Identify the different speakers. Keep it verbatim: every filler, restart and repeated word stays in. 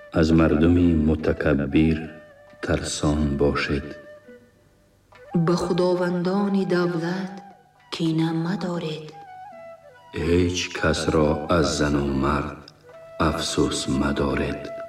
Speaker 1: از مردمی متکبر ترسان باشید.
Speaker 2: به خداوندان دولت کینه مدارید.
Speaker 1: هیچ کس را از زن و مرد افسوس مدارید.